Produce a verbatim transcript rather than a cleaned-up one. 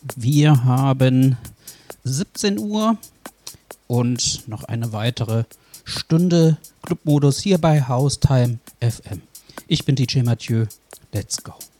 Wir haben siebzehn Uhr und noch eine weitere Stunde Clubmodus hier bei Haustime F M. Ich bin D J Mathieu. Let's go.